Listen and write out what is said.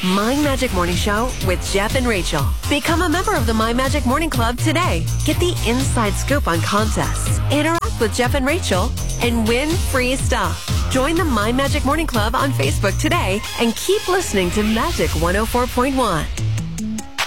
My Magic Morning Show with Jeff and Rachel. Become a member of the My Magic Morning Club today. Get the inside scoop on contests, interact with Jeff and Rachel, and win free stuff. Join the My Magic Morning Club on Facebook today and keep listening to Magic 104.1.